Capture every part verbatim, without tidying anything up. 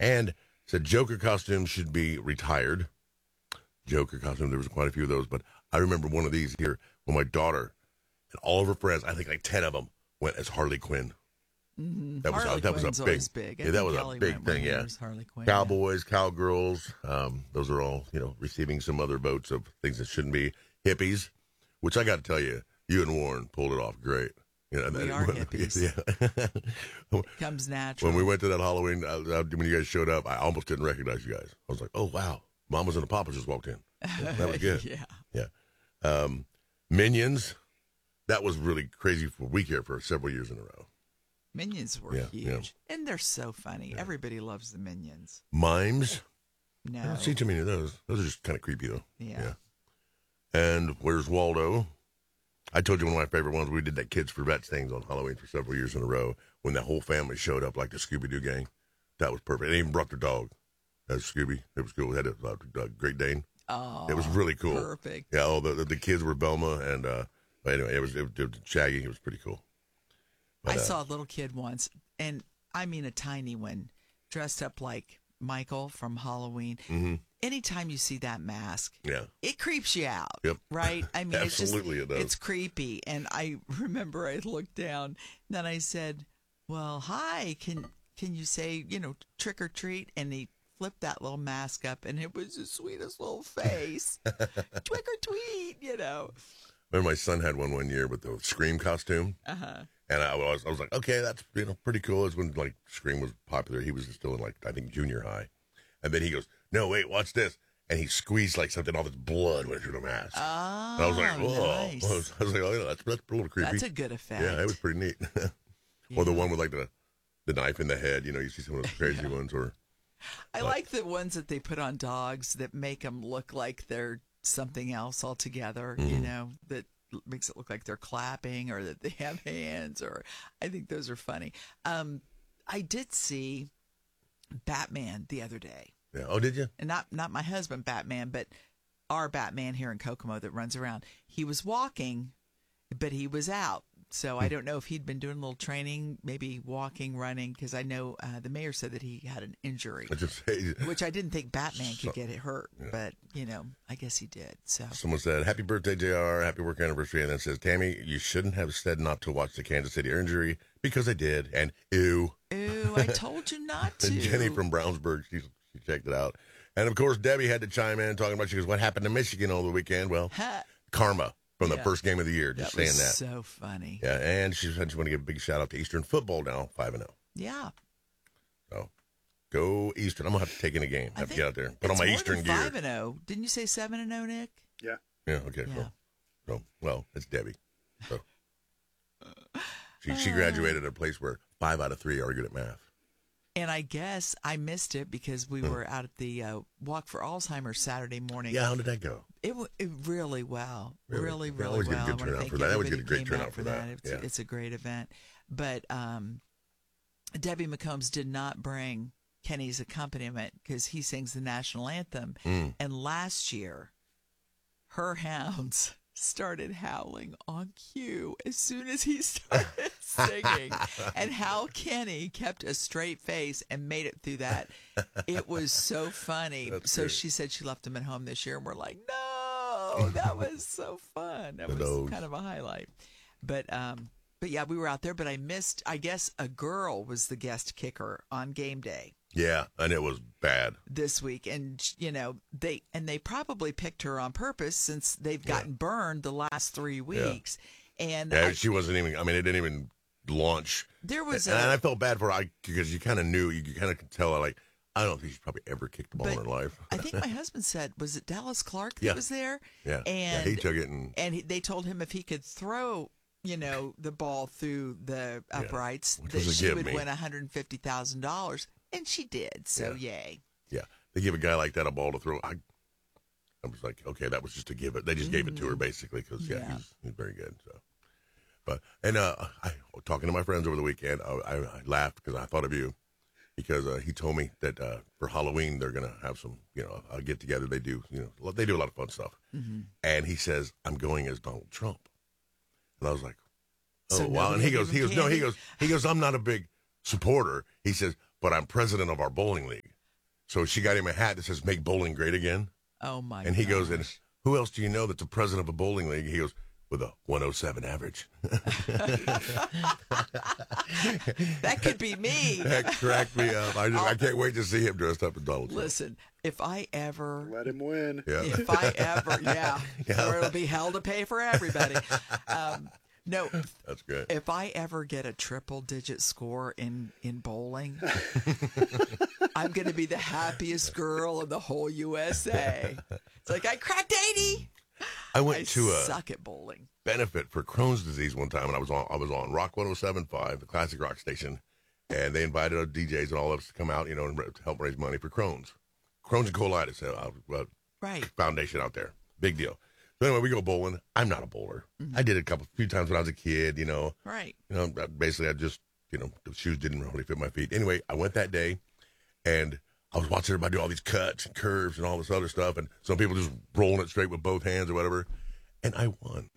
And said Joker costumes should be retired. Joker costume, there was quite a few of those, but I remember one of these here when my daughter and all of her friends, I think like ten of them, went as Harley Quinn. Mm-hmm. That was Harley a, that was Quinn's a big, always big. yeah, that was a big thing. Yeah, Harley Quinn, cowboys, yeah. Cowgirls, um, those are all you know receiving some other votes of things that shouldn't be. Hippies, which I got to tell you, you and Warren pulled it off great. You know, we that, are when, hippies. Yeah. It comes natural. When we went to that Halloween, uh, when you guys showed up, I almost didn't recognize you guys. I was like, oh wow, Mamas and the Papas just walked in. That was good. yeah, yeah. Um, Minions. That was really crazy for a week here for several years in a row. Minions were yeah, huge, yeah. and they're so funny. Yeah. Everybody loves the Minions. Mimes. No. I don't see too many of those. Those are just kind of creepy, though. Yeah. yeah. And Where's Waldo? I told you one of my favorite ones. We did that Kids for Vets things on Halloween for several years in a row when that whole family showed up like the Scooby-Doo gang. That was perfect. They even brought their dog as Scooby. It was cool. We had a, a Great Dane. Oh, it was really cool. Perfect. Yeah, all the, the, the kids were Belma, and uh, but anyway, it was, it, it was Shaggy. It was pretty cool. But, I uh, saw a little kid once, and I mean a tiny one, dressed up like Michael from Halloween. Mm-hmm. Anytime you see that mask, yeah, it creeps you out. Yep. Right? I mean, absolutely it's just, it does. It's creepy. And I remember I looked down, and then I said, well, hi, can can you say, you know, trick or treat? And he flipped that little mask up, and it was the sweetest little face. Trick or tweet, you know. Remember my son had one one year with the Scream costume. Uh-huh. And I was, I was like, okay, that's you know pretty cool. It's when like Scream was popular. He was still in like I think junior high, and then he goes, no, wait, watch this, and he squeezed like something, all this blood went through the mask. Oh, and I was like, whoa! nice. I was, I was like, oh, yeah, that's that's a little creepy. That's a good effect. Yeah, it was pretty neat. Yeah. Or the one with like the the knife in the head. You know, you see some of those crazy yeah. ones. Or I but, like the ones that they put on dogs that make them look like they're something else altogether. Mm-hmm. You know that. Makes it look like they're clapping or that they have hands, or I think those are funny. Um, I did see Batman the other day. Yeah. Oh, did you? And not not my husband Batman, but our Batman here in Kokomo that runs around. He was walking, but he was out. So I don't know if he'd been doing a little training, maybe walking, running, because I know uh, the mayor said that he had an injury, I just say, which I didn't think Batman so, could get it hurt, yeah. but, you know, I guess he did. So someone said, happy birthday, J R, happy work anniversary, and then says, Tammy, you shouldn't have said not to watch the Kansas City injury, because I did, and ew. Ew, I told you not to. And Jenny from Brownsburg, she, she checked it out. And, of course, Debbie had to chime in talking about, she goes, what happened to Michigan over the weekend? Well, ha- karma. From the yeah. first game of the year, just that was saying that. So funny. Yeah, and she said she want to give a big shout out to Eastern football now, five and zero. Yeah. So, go Eastern. I'm gonna have to take in a game. I have to get out there, put on my more Eastern than gear. Five and zero. Didn't you say seven and zero, Nick? Yeah. Yeah. Okay. Yeah. Cool. So, well, it's Debbie. So, she she graduated at a place where five out of three are good at math. And I guess I missed it because we were out at the uh, Walk for Alzheimer's Saturday morning. Yeah, how did that go? It, w- it really well, really, really, yeah, really always well. Get a good turnout for that. I always get a great turnout for that. It's, yeah. it's a great event. But um, Debbie McCombs did not bring Kenny's accompaniment because he sings the national anthem. Mm. And last year, her hounds started howling on cue as soon as he started singing. And how Kenny kept a straight face and made it through that. It was so funny. That's so great. She said she left him at home this year, and we're like, no, that was so fun. That was Those. kind of a highlight. But um, but yeah, we were out there, but I missed, I guess a girl was the guest kicker on game day. Yeah, and it was bad This week, and you know they and they probably picked her on purpose since they've gotten yeah. burned the last three weeks. Yeah. And yeah, I, she wasn't even. I mean, it didn't even launch. There was, and, a, and I felt bad for her because you kind of knew, you kind of could tell. Like, I don't think she's probably ever kicked a ball in her life. I think my husband said, was it Dallas Clark that yeah. was there? Yeah, and yeah, he took it, and and he, they told him if he could throw, you know, the ball through the uprights, yeah. that she would me. win one hundred fifty thousand dollars. And she did, so yeah. yay. Yeah, they give a guy like that a ball to throw. I, I was like, okay, that was just to give it. They just mm-hmm. gave it to her, basically, because, yeah, yeah. He's, he's very good. So, but, and uh, I talking to my friends over the weekend, I, I, I laughed because I thought of you, because uh, he told me that uh, for Halloween, they're going to have some, you know, a get-together. They do, you know, they do a lot of fun stuff. Mm-hmm. And he says, I'm going as Donald Trump. And I was like, oh, so wow. And he goes, he goes, candy? no, he goes, he goes, I'm not a big supporter. He says, but I'm president of our bowling league. So she got him a hat that says "Make bowling great again," Oh my! and he gosh. goes, "And who else do you know that's the president of a bowling league?" He goes, "With a one oh seven average." That could be me. That cracked me up. I just, I can't wait to see him dressed up as Donald Trump. Listen, if I ever, Let him win. Yeah. if I ever, yeah, Yeah. or it'll be hell to pay for everybody. Um, no, That's good. if I ever get a triple digit score in, in bowling, I'm going to be the happiest girl in the whole U S A. It's like, I cracked eighty. I went I to a suck at bowling. benefit for Crohn's disease one time, and I was on I was on Rock one oh seven point five, the classic rock station, and they invited our D Js and all of us to come out, you know, and ra- to help raise money for Crohn's. Crohn's and colitis uh, uh, Right. foundation out there. Big deal. So anyway, we go bowling. I'm not a bowler. Mm-hmm. I did it a couple, few times when I was a kid, you know. Right. You know, basically, I just, you know, the shoes didn't really fit my feet. Anyway, I went that day, and I was watching everybody do all these cuts and curves and all this other stuff, and some people just rolling it straight with both hands or whatever, and I won.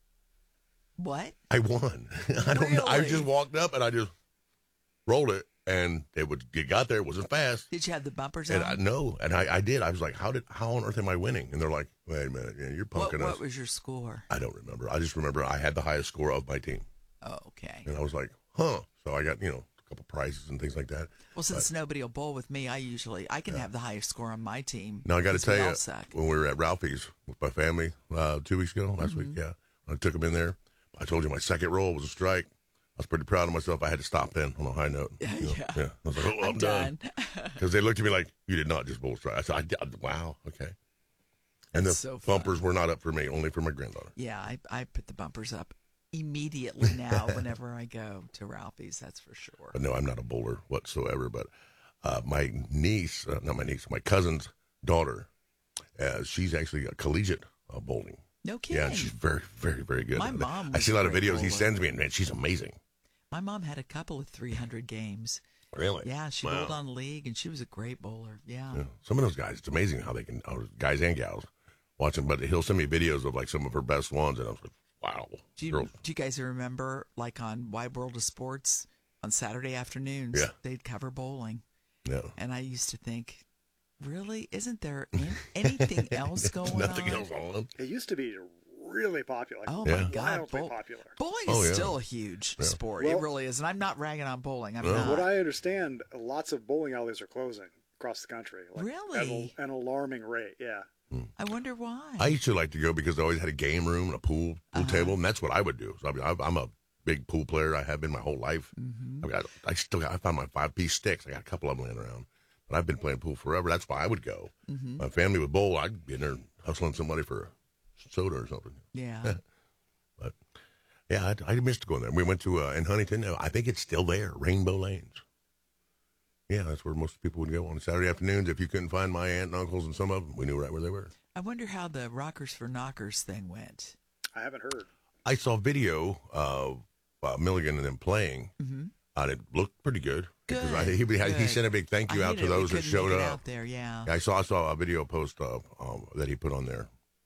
What? I won. I don't know. I Really? just walked up and I just rolled it, and it would. It got there. It wasn't fast. Did you have the bumpers And on? I no, and I, I did. I was like, how did how on earth am I winning? And they're like, wait a minute, yeah, you're what, punking what us. was your score? I don't remember. I just remember I had the highest score of my team, Oh, okay. and I was like, huh. So I got you know a couple prizes and things like that. Well, since nobody will bowl with me, I usually I can have the highest score on my team. Now I got to because tell we you, all suck. when we were at Ralphie's with my family uh, two weeks ago, last Mm-hmm. week, yeah, I took them in there. I told you my second roll was a strike. I was pretty proud of myself. I had to stop then on a high note. Yeah, you know, yeah. yeah. I was like, oh, I'm, I'm done. done. Because they looked at me like, you did not just bowl strike. I said, I did. Wow, okay. And That's the so fun. bumpers were not up for me, only for my granddaughter. Yeah, I I put the bumpers up immediately now whenever I go to Ralphie's. That's for sure. But no, I'm not a bowler whatsoever. But uh, my niece, uh, not my niece, my cousin's daughter, uh, she's actually a collegiate uh, bowling. No kidding. Yeah, she's very, very, very good. My Uh, mom I was see a lot of great videos he bowler. sends me, and man, she's amazing. My mom had a couple of three hundred games. Really? Yeah, she Wow. bowled on league, and she was a great bowler. Yeah. Yeah. Some of those guys, it's amazing how they can, uh, guys and gals, watch them. But he'll send me videos of like some of her best ones, and I was like, wow. Do you, girls. do you guys remember, like on Wide World of Sports on Saturday afternoons, Yeah. they'd cover bowling? Yeah. And I used to think, really, isn't there in, anything else going Nothing on? else on. It used to be really popular. Like Oh Yeah. my God, wildly bowl- popular. bowling Oh, is yeah. still a huge Yeah. sport. Well- it really is, and I'm not ragging on bowling. I'm No. not. What I understand, lots of bowling alleys are closing across the country. Like, Really? At a, an alarming rate, yeah. I wonder why. I used to like to go because I always had a game room and a pool pool Uh-huh. table, and that's what I would do. So I mean, I- I'm a big pool player. I have been my whole life. Mm-hmm. I, mean, I, I still got, I found my five piece sticks. I got a couple of them laying around, but I've been playing pool forever. That's why I would go. Mm-hmm. My family would bowl. I'd be in there hustling somebody for a soda or something. yeah. But yeah, I, I missed going there. We went to uh, in Huntington. I think it's still there, Rainbow Lanes. Yeah, that's where most people would go on Saturday afternoons. If you couldn't find my aunt and uncles and some of them, we knew right where they were. I wonder how the Rockers for Knockers thing went. I haven't heard. I saw video of uh, Milligan and them playing, Mm-hmm. and it looked pretty good. Good. Because I, he, he, he good. sent a big thank you I out hated to it we those that couldn't showed make it up. out there. Yeah. I saw I saw a video post uh, um, that he put on there.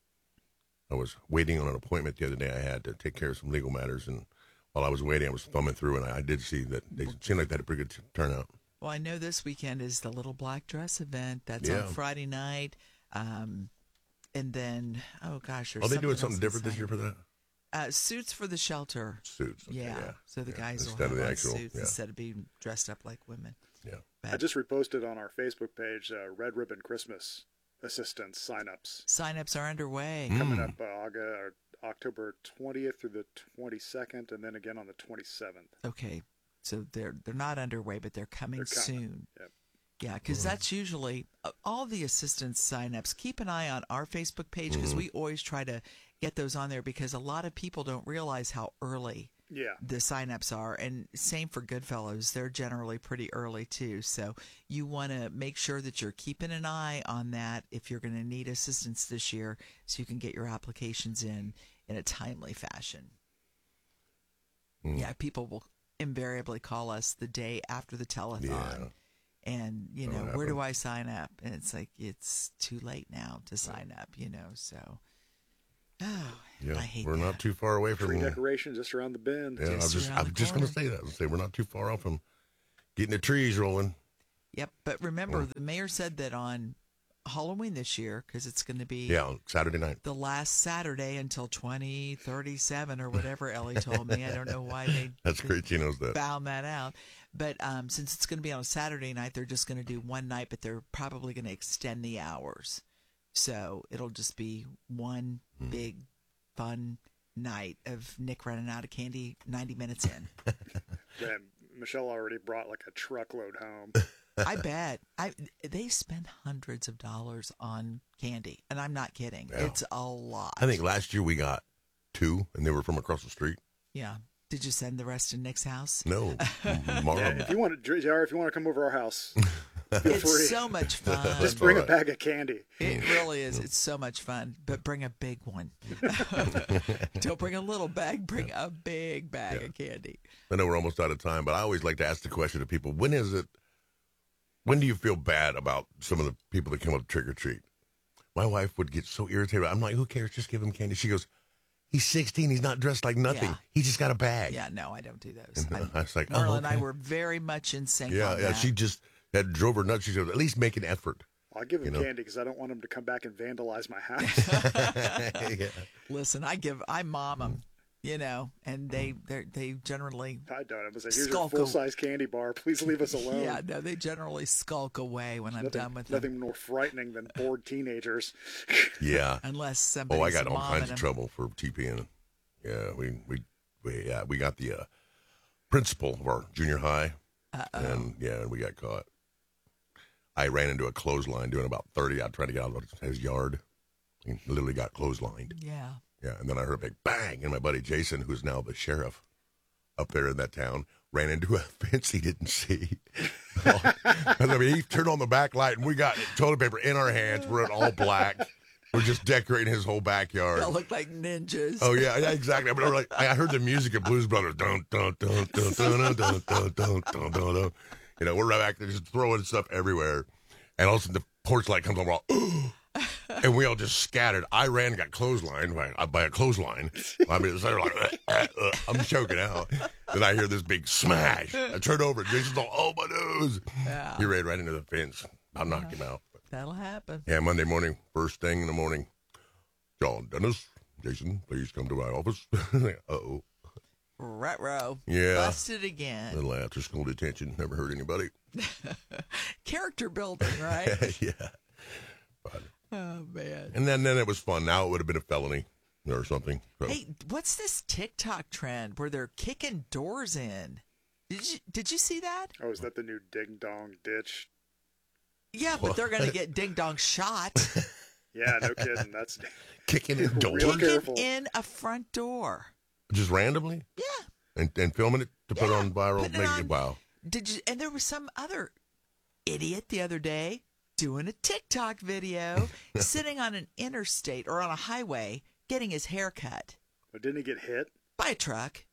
I was waiting on an appointment the other day. I had to take care of some legal matters, and while I was waiting, I was thumbing through, and I, I did see that they seemed like they had a pretty good t- turnout. Well, I know this weekend is the Little Black Dress event. That's Yeah. on Friday night. Um, and then, oh gosh, there's Are they doing something something else different this year for that? Uh, suits for the shelter. Suits. Okay, yeah. yeah. So the Yeah. guys will Instead have of the on actual- suits yeah. instead of being dressed up like women. Yeah. I just reposted on our Facebook page uh, Red Ribbon Christmas assistance sign-ups Sign-ups are underway. Mm. coming up uh, August, or October twentieth through the twenty-second, and then again on the twenty-seventh. Okay. So they're they're not underway, but they're coming They're coming. soon. Yep. Yeah, because that's usually uh, all the assistance sign-ups. Keep an eye on our Facebook page because we always try to get those on there because a lot of people don't realize how early Yeah. the sign-ups are, and same for Goodfellows. They're generally pretty early too. So you want to make sure that you're keeping an eye on that if you're going to need assistance this year, so you can get your applications in in a timely fashion. Mm. Yeah, people will invariably call us the day after the telethon. Yeah. And, you That'll know, where do happen. I sign up? And it's like, it's too late now to sign up, you know, so. Oh, Yeah, I hate we're that. not too far away from. Tree decoration just around the bend. Yeah, I was Just just, around I was the just going to corner. say that. I was say we're not too far off from getting the trees rolling. Yep. But remember, the mayor said that on Halloween this year, because it's going to be Yeah, on Saturday night. the last Saturday until twenty thirty-seven or whatever Ellie told me. I don't know why they That's great. She knows that. found that out. But um, since it's going to be on a Saturday night, they're just going to do one night, but they're probably going to extend the hours. So it'll just be one Hmm. big fun night of Nick running out of candy ninety minutes in. Yeah, Michelle already brought like a truckload home. I bet. I they spend hundreds of dollars on candy, and I'm not kidding. Yeah. It's a lot. I think last year we got two, and they were from across the street. Yeah. Did you send the rest to Nick's house? No, Yeah, Mara. if you want to, J R, if you want to come over our house, feel It's free. so much fun. Just bring a Alright. bag of candy. It really is. It's so much fun. But bring a big one. Don't bring a little bag. Bring a big bag Yeah. of candy. I know we're almost out of time, but I always like to ask the question to people: When is it? When do you feel bad about some of the people that come up trick or treat? My wife would get so irritated. I'm like, who cares? Just give him candy. She goes, he's sixteen. He's not dressed like nothing. Yeah. He just got a bag. Yeah, no, I don't do those. And I, I was like, oh, Marla and I okay. were very much in sync Yeah, on yeah. that. She just that drove her nuts. She said, at least make an effort. I'll give him You know? candy because I don't want him to come back and vandalize my house. Yeah. Listen, I give, I mom them, you know, and they they they generally, I don't. I was like, here's your Skulk a- full size candy bar. Please leave us alone. yeah, no, they generally skulk away when I'm nothing, done with them, nothing more frightening than bored teenagers. Yeah. unless somebody's Oh, I got all momming kinds of them. trouble for TPing. Yeah, we we we yeah we got the uh, principal of our junior high, Uh-oh. and yeah, we got caught. I ran into a clothesline doing about thirty. I tried to get out of his yard. He literally got clotheslined. Yeah. Yeah, and then I heard a big bang, and my buddy Jason, who's now the sheriff up there in that town, ran into a fence he didn't see. I mean, he turned on the back light, and we got toilet paper in our hands. We're in all black. We're just decorating his whole backyard. They look like ninjas. Oh yeah, yeah, exactly. I mean, we're like, I heard the music of Blues Brothers. Dun dun dun dun dun dun dun dun dun dun dun dun. You know, we're right back there just throwing stuff everywhere, and all of a sudden the porch light comes on. We're all, and we all just scattered. I ran, and got clotheslined by, by a clothesline. I mean, it's like uh, uh, I'm choking out. Then I hear this big smash. I turn over. Jason's all, oh my nose. Yeah. He ran right into the fence. I knocked him out. That'll happen. Yeah, Monday morning, first thing in the morning. John Dennis, Jason, please come to my office. Uh-oh. Ruh-roh. Yeah. Busted again. Little after school detention. Never hurt anybody. Character building, right? Yeah. Oh, man. And then, then it was fun. Now it would have been a felony or something. So, Hey, what's this TikTok trend where they're kicking doors in? Did you did you see that? Oh, is that the new ding dong ditch? Yeah, but they're going to get ding dong shot. Yeah, no kidding. That's kicking in doors. Real Kicking careful. in a front door. Just randomly? Yeah. And, and filming it to put Yeah, on viral? putting it Make- on- Wow. Did you? And there was some other idiot the other day doing a TikTok video, sitting on an interstate or on a highway, getting his hair cut But didn't he get hit? by a truck.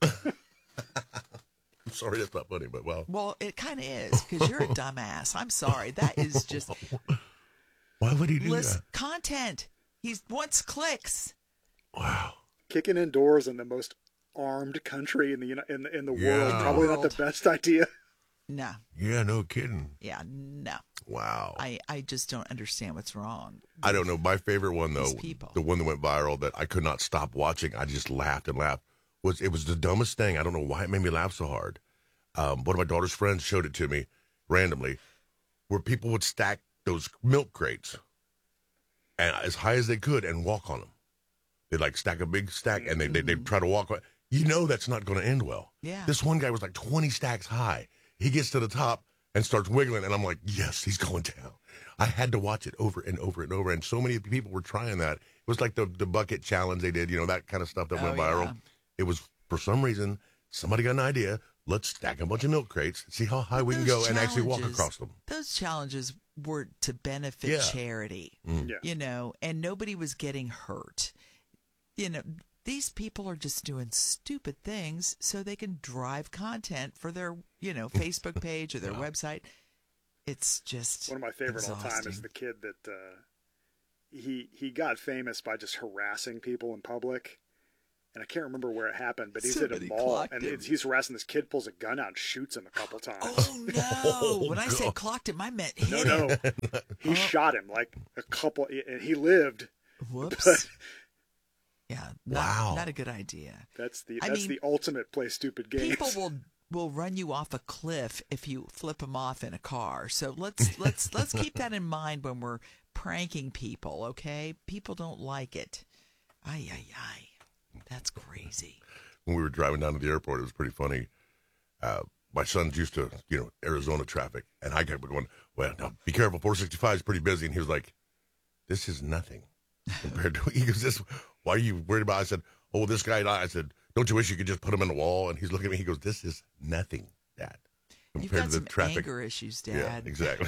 I'm sorry, that's not funny, but wow. Well, it kind of is because you're a dumbass. I'm sorry. That is just Why would he do list content. He wants clicks. that? Wow. Kicking indoors in the most armed country in the uni- in the, in the Yeah. world. Probably not the World. best idea. No. Yeah, no kidding. Yeah. No. Wow. I, I just don't understand what's wrong. I don't know. My favorite one, though, These people. the one that went viral that I could not stop watching, I just laughed and laughed, was it was the dumbest thing. I don't know why it made me laugh so hard. Um, one of my daughter's friends showed it to me randomly, where people would stack those milk crates and as high as they could and walk on them. They'd like stack a big stack and they, they, they'd try to walk. You know that's not going to end well. Yeah. This one guy was like twenty stacks high. He gets to the top and starts wiggling, and I'm like, yes, he's going down. I had to watch it over and over and over, and so many people were trying that. It was like the, the bucket challenge they did, you know, that kind of stuff that Oh, went viral. yeah. It was, for some reason, somebody got an idea. Let's stack a bunch of milk crates, see how high we can Those go, and actually walk challenges- across them. Those challenges were to benefit Yeah. charity, Mm. Yeah. you know, and nobody was getting hurt. You know, these people are just doing stupid things so they can drive content for their, you know, Facebook page or their website. It's just One of my favorite all time exhausting. is the kid that uh, he he got famous by just harassing people in public. and I can't remember where it happened, but he's Somebody at a mall, clocked and him. it's, he's harassing this kid, pulls a gun out, and shoots him a couple times. Oh, no. Oh, when I said God. clocked him, I meant hit no, him. no, he shot him like a couple, and he lived. Whoops. But Yeah. Not, Wow. Not a good idea. that's the I that's mean, the ultimate play stupid games. People will will run you off a cliff if you flip them off in a car. So let's let's let's keep that in mind when we're pranking people, okay? People don't like it. Ay ay ay. That's crazy. When we were driving down to the airport, it was pretty funny. Uh, my son's used to, you know, Arizona traffic, and I kept going, well, now, be careful, four sixty-five is pretty busy. And he was like, this is nothing compared to, he goes, this, why are you worried about it? I said, oh, this guy, I said, don't you wish you could just put him in the wall? And he's looking at me, he goes, this is nothing, Dad, You've compared got to some the traffic. anger issues, Dad. Yeah, exactly.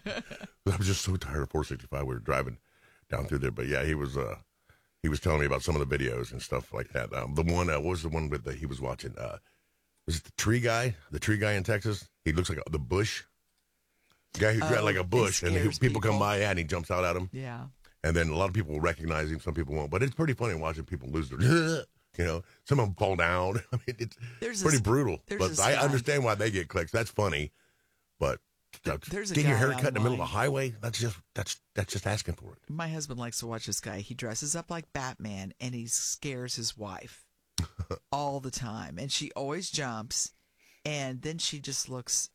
I was just so tired of four sixty-five. We were driving down through there, but yeah, he was, uh, he was telling me about some of the videos and stuff like that. Um, the one, uh, what was the one with the, he was watching, uh, was it the tree guy? The tree guy in Texas? He looks like a, the bush guy who Oh, got like a he bush, and he, scares people, come people. by, yeah, and he jumps out at him. Yeah. And then a lot of people will recognize him, some people won't. But it's pretty funny watching people lose their, you know, some of them fall down. I mean, it's There's pretty this- brutal. there's But this I guy- understand why they get clicks. That's funny. But uh, There's a getting your guy hair cut in the middle of a online. highway, that's just that's that's just asking for it. My husband likes to watch this guy. He dresses up like Batman and he scares his wife all the time. And she always jumps and then she just looks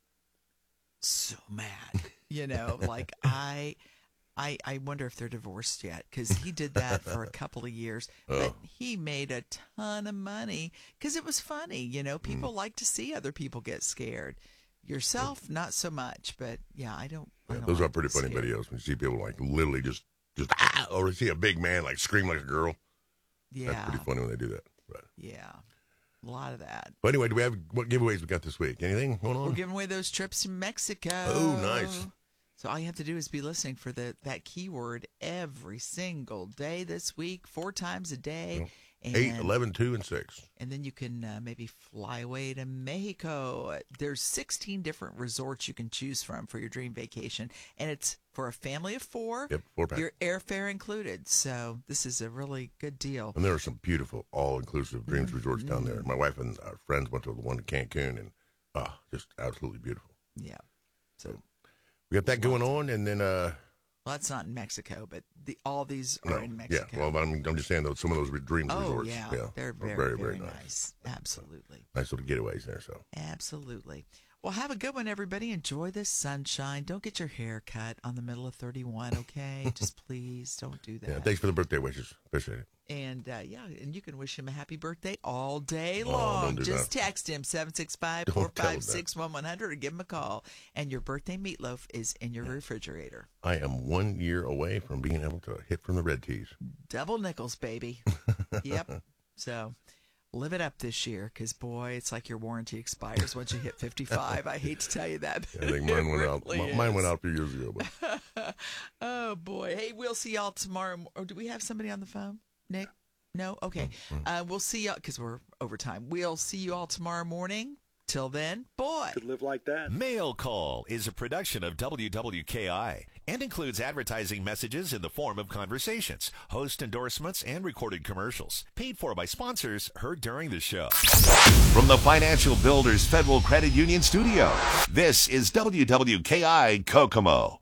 so mad. You know, like I I I wonder if they're divorced yet because he did that for a couple of years. But Oh. he made a ton of money because it was funny. You know, people like to see other people get scared. Yourself, not so much. But yeah, I don't. I Yeah, don't those like are pretty to be funny scared. videos when you see people like literally just just ah, or see a big man like scream like a girl. Yeah. That's pretty funny when they do that. But, Yeah, a lot of that. but anyway, do we have what giveaways we got this week? Anything going We're on? giving away those trips to Mexico. Oh, nice. So all you have to do is be listening for the that keyword every single day this week, four times a day. And, Eight, eleven, two, and six. and then you can uh, maybe fly away to Mexico. There's sixteen different resorts you can choose from for your dream vacation, and it's for a family of four. Yep, four pack. Your airfare included. So this is a really good deal. And there are some beautiful all-inclusive dreams resorts down there. My wife and our friends went to the one in Cancun, and ah, just absolutely beautiful. Yeah. So We got that going on, and then uh, well, that's not in Mexico, but the all these are no, in Mexico. yeah. Well, but I'm, I'm just saying though, some of those re- dreams Oh, resorts, yeah. yeah, They're are very, very, very, very nice. Absolutely. Nice little getaways there. So Absolutely. Well, have a good one, everybody. Enjoy this sunshine. Don't get your hair cut on the middle of thirty-one, okay? Just please don't do that. yeah, thanks for the birthday wishes. Appreciate it. And, uh, yeah, and you can wish him a happy birthday all day Oh, long. don't do Just that. text him, seven six five, Don't four tell him five that. six, one one hundred, or give him a call. And your birthday meatloaf is in your refrigerator. I am one year away from being able to hit from the red tees. Double nickels, baby. Yep. So live it up this year because, boy, it's like your warranty expires once you hit fifty-five. I hate to tell you that. I think mine It went out. really m- Mine went is. out a few years ago. But Oh, boy. Hey, we'll see y'all tomorrow. mo- Or do we have somebody on the phone? Nick? No? Okay. Uh, we'll see y'all because we're over time. We'll see you all tomorrow morning. Till then, boy. Could live like that. Mail Call is a production of W W K I and includes advertising messages in the form of conversations, host endorsements, and recorded commercials. Paid for by sponsors heard during the show. From the Financial Builders Federal Credit Union Studio, this is W W K I Kokomo.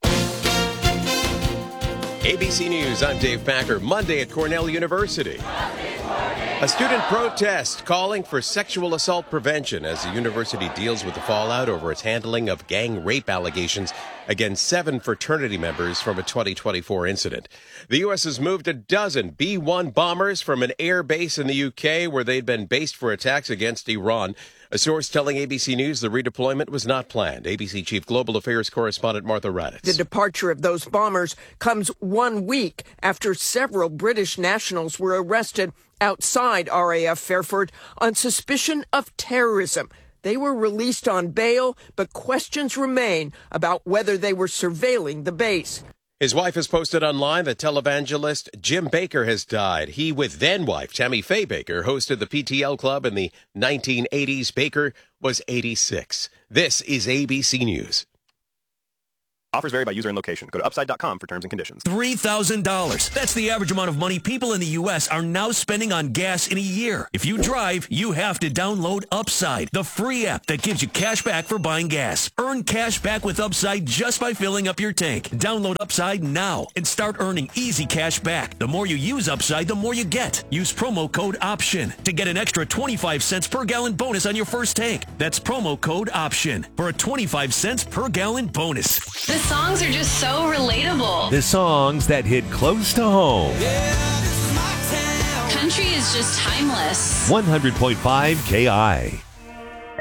A B C News, I'm Dave Packer. Monday at Cornell University. A student protest calling for sexual assault prevention as the university deals with the fallout over its handling of gang rape allegations against seven fraternity members from a twenty twenty-four incident. The U S has moved a dozen B one bombers from an air base in the U K where they'd been based for attacks against Iran. A source telling A B C News the redeployment was not planned. A B C Chief Global Affairs Correspondent Martha Raddatz. The departure of those bombers comes one week after several British nationals were arrested outside R A F Fairford on suspicion of terrorism. They were released on bail, but questions remain about whether they were surveilling the base. His wife has posted online that televangelist Jim Baker has died. He, with then-wife Tammy Faye Baker, hosted the P T L Club in the nineteen eighties. Baker was eighty-six. This is A B C News. Offers vary by user and location. Go to upside dot com for terms and conditions. three thousand dollars. That's the average amount of money people in the U S are now spending on gas in a year. If you drive, you have to download Upside, the free app that gives you cash back for buying gas. Earn cash back with Upside just by filling up your tank. Download Upside now and start earning easy cash back. The more you use Upside, the more you get. Use promo code OPTION to get an extra twenty-five cents per gallon bonus on your first tank. That's promo code OPTION for a twenty-five cents per gallon bonus. The songs are just so relatable. The songs that hit close to home. Country is just timeless. one hundred point five K I.